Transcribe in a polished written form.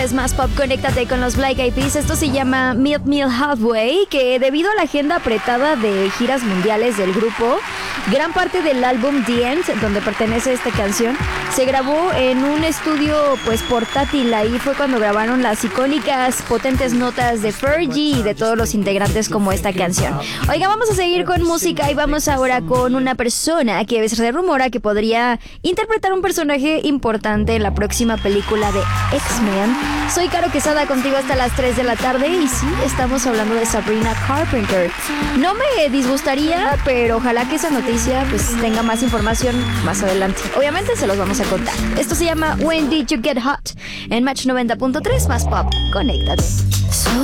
Es más pop, conéctate con los Black Eyed Peas. Esto se llama Meet Me Halfway, que debido a la agenda apretada de giras mundiales del grupo, gran parte del álbum The End, donde pertenece esta canción, se grabó en un estudio pues portátil. Ahí fue cuando grabaron las icónicas potentes notas de Fergie y de todos los integrantes como esta canción. Oiga, vamos a seguir con música y vamos ahora con una persona que se rumora que podría interpretar un personaje importante en la próxima película de X-Men. Soy Caro Quesada, contigo hasta las 3 de la tarde y sí, estamos hablando de Sabrina Carpenter. No me disgustaría, pero ojalá que esa noticia pues tenga más información más adelante. Obviamente se los vamos a contar. Esto se llama When Did You Get Hot en Match 90.3 más pop. Conéctate.